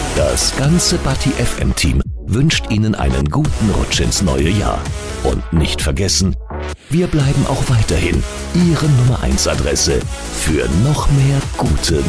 Das ganze Bati FM-Team wünscht Ihnen einen guten Rutsch ins neue Jahr. Und nicht vergessen, wir bleiben auch weiterhin Ihre Nummer 1 Adresse für noch mehr gute